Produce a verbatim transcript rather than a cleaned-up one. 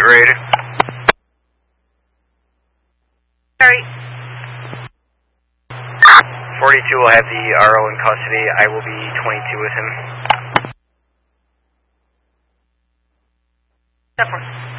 ready. Sorry. forty-two will have the R O in custody. I will be twenty-two with him. Step one.